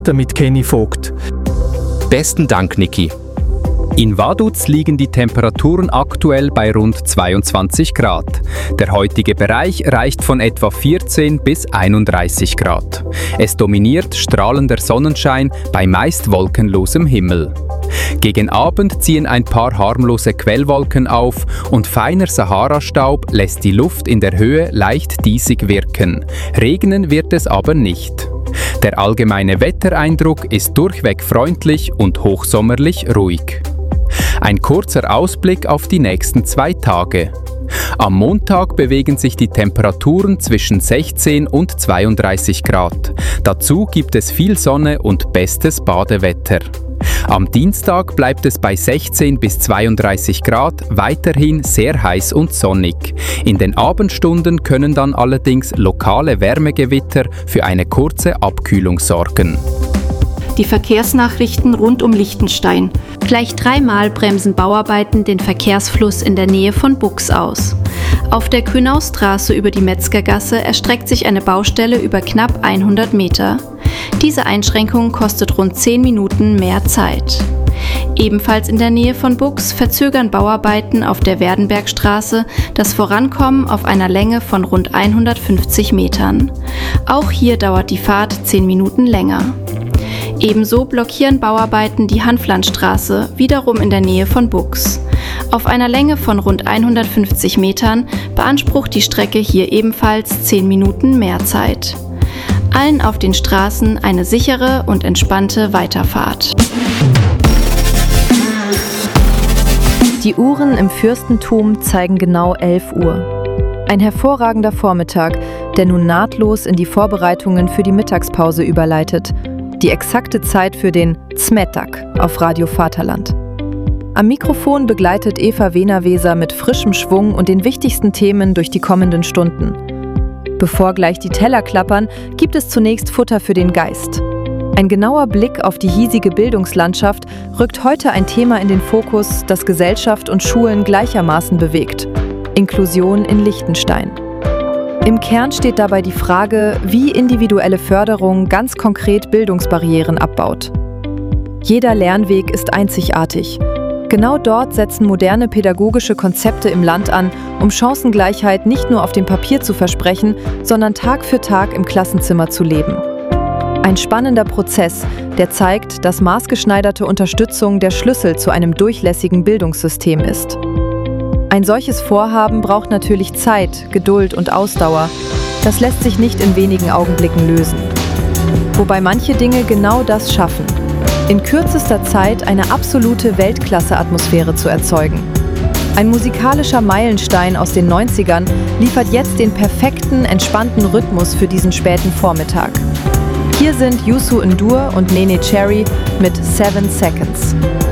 Mit Kenny Vogt. Besten Dank, Niki. In Vaduz liegen die Temperaturen aktuell bei rund 22 Grad. Der heutige Bereich reicht von etwa 14 bis 31 Grad. Es dominiert strahlender Sonnenschein bei meist wolkenlosem Himmel. Gegen Abend ziehen ein paar harmlose Quellwolken auf und feiner Sahara-Staub lässt die Luft in der Höhe leicht diesig wirken. Regnen wird es aber nicht. Der allgemeine Wettereindruck ist durchweg freundlich und hochsommerlich ruhig. Ein kurzer Ausblick auf die nächsten 2 Tage. Am Montag bewegen sich die Temperaturen zwischen 16 und 32 Grad. Dazu gibt es viel Sonne und bestes Badewetter. Am Dienstag bleibt es bei 16 bis 32 Grad, weiterhin sehr heiß und sonnig. In den Abendstunden können dann allerdings lokale Wärmegewitter für eine kurze Abkühlung sorgen. Die Verkehrsnachrichten rund um Liechtenstein. Gleich 3-mal bremsen Bauarbeiten den Verkehrsfluss in der Nähe von Buchs aus. Auf der Grünaustraße über die Metzgergasse erstreckt sich eine Baustelle über knapp 100 Meter. Diese Einschränkung kostet rund 10 Minuten mehr Zeit. Ebenfalls in der Nähe von Buchs verzögern Bauarbeiten auf der Werdenbergstraße das Vorankommen auf einer Länge von rund 150 Metern. Auch hier dauert die Fahrt 10 Minuten länger. Ebenso blockieren Bauarbeiten die Hanflandstraße, wiederum in der Nähe von Buchs. Auf einer Länge von rund 150 Metern beansprucht die Strecke hier ebenfalls 10 Minuten mehr Zeit. Allen auf den Straßen eine sichere und entspannte Weiterfahrt. Die Uhren im Fürstentum zeigen genau 11 Uhr. Ein hervorragender Vormittag, der nun nahtlos in die Vorbereitungen für die Mittagspause überleitet. Die exakte Zeit für den Zmetak auf Radio Vaterland. Am Mikrofon begleitet Eva Wehner-Weser mit frischem Schwung und den wichtigsten Themen durch die kommenden Stunden. Bevor gleich die Teller klappern, gibt es zunächst Futter für den Geist. Ein genauer Blick auf die hiesige Bildungslandschaft rückt heute ein Thema in den Fokus, das Gesellschaft und Schulen gleichermaßen bewegt: Inklusion in Liechtenstein. Im Kern steht dabei die Frage, wie individuelle Förderung ganz konkret Bildungsbarrieren abbaut. Jeder Lernweg ist einzigartig. Genau dort setzen moderne pädagogische Konzepte im Land an, um Chancengleichheit nicht nur auf dem Papier zu versprechen, sondern Tag für Tag im Klassenzimmer zu leben. Ein spannender Prozess, der zeigt, dass maßgeschneiderte Unterstützung der Schlüssel zu einem durchlässigen Bildungssystem ist. Ein solches Vorhaben braucht natürlich Zeit, Geduld und Ausdauer. Das lässt sich nicht in wenigen Augenblicken lösen. Wobei manche Dinge genau das schaffen: in kürzester Zeit eine absolute Weltklasse-Atmosphäre zu erzeugen. Ein musikalischer Meilenstein aus den 90ern liefert jetzt den perfekten, entspannten Rhythmus für diesen späten Vormittag. Hier sind Youssou N'Dour und Nene Cherry mit 7 Seconds.